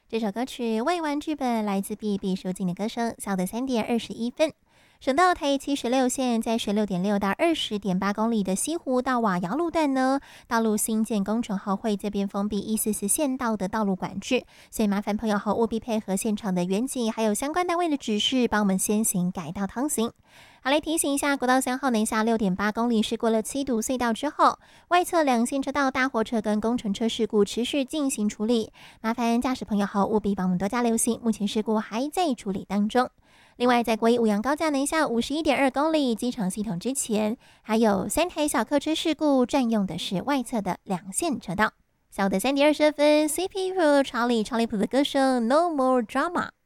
这首歌曲未完剧本来自毕书尽的歌声，小的3:21。省道台76线在16.6到20.8公里的西湖到瓦窑路段呢，道路新建工程后会这边封闭144县道的道路管制，所以麻烦朋友务必配合现场的远景还有相关单位的指示，帮我们先行改道通行。好，来提醒一下，国道3号南下6.8公里是过了7堵隧道之后，外侧2线车道大货车跟工程车事故持续进行处理，麻烦驾驶朋友务必帮我们多加留心，目前事故还在处理当中。另外，在国一五羊高架南下51.2公里机场系统之前，还有3台小客车事故，占用的是外侧的2线车道。小的3:20，CP 和查理普的歌声 No More Drama。